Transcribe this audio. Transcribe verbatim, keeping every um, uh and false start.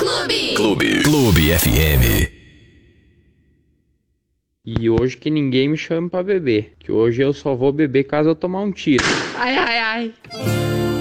Clube. Clube. Clube F M. E hoje que ninguém me chame pra beber. Que hoje eu só vou beber caso eu tomar um tiro. Ai, ai, ai.